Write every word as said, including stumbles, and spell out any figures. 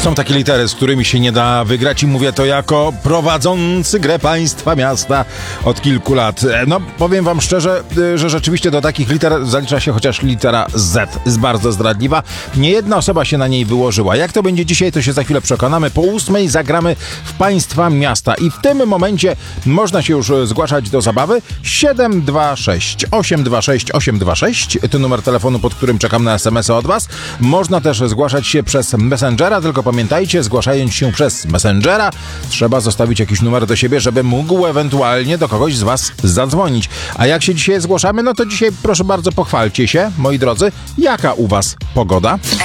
Są takie litery, z którymi się nie da wygrać i mówię to jako prowadzący grę państwa miasta od kilku lat. No, powiem wam szczerze, że rzeczywiście do takich liter zalicza się chociaż litera Z. Jest bardzo zdradliwa. Nie jedna osoba się na niej wyłożyła. Jak to będzie dzisiaj, to się za chwilę przekonamy. Po ósmej zagramy w państwa miasta i w tym momencie można się już zgłaszać do zabawy. siedem dwa sześć osiem dwa sześć osiem dwa sześć to numer telefonu, pod którym czekam na es em esy od was. Można też zgłaszać się przez Messengera, tylko pamiętajcie, zgłaszając się przez Messengera, trzeba zostawić jakiś numer do siebie, żeby mógł ewentualnie do kogoś z was zadzwonić. A jak się dzisiaj zgłaszamy, no to dzisiaj proszę bardzo pochwalcie się, moi drodzy, jaka u was pogoda?